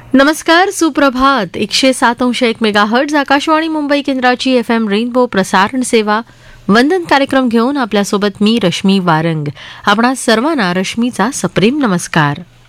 नमस्कार, सुप्रभात. 107.1 मेगाहर्ट्झ आकाशवाणी मुंबई केंद्राची FM रेनबो प्रसारण सेवा वंदन कार्यक्रम घेऊन आपल्यासोबत मी रश्मी वारंग. आपणा सर्वांना रश्मीचा सप्रेम नमस्कार.